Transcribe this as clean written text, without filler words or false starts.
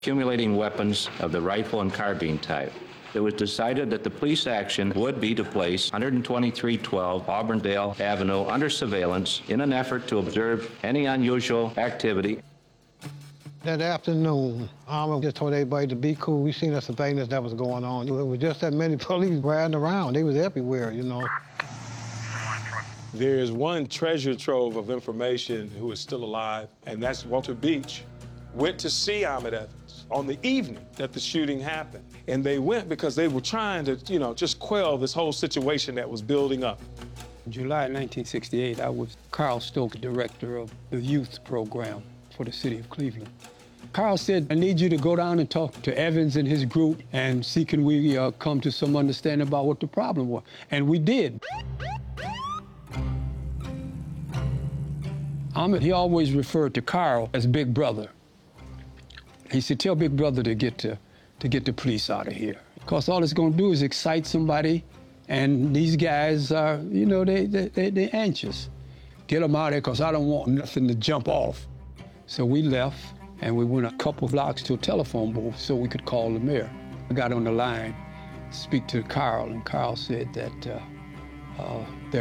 accumulating weapons of the rifle and carbine type. It was decided that the police action would be to place 12312 Auburndale Avenue under surveillance in an effort to observe any unusual activity. That afternoon, Armour just told everybody to be cool. We seen the surveillance that was going on. It was just that many police riding around. They was everywhere, you know. There's one treasure trove of information who is still alive, and that's Walter Beach went to see Ahmed Evans on the evening that the shooting happened. And they went because they were trying to, just quell this whole situation that was building up. In July 1968, I was Carl Stokes, director of the youth program for the city of Cleveland. Carl said, I need you to go down and talk to Evans and his group and see can we come to some understanding about what the problem was. And we did. Ahmed, he always referred to Carl as Big Brother. He said, tell Big Brother to get the police out of here. Because all it's gonna do is excite somebody, and these guys are, they're anxious. Get them out of here, because I don't want nothing to jump off. So we left, and we went a couple blocks to a telephone booth so we could call the mayor. I got on the line, speak to Carl, and Carl said that there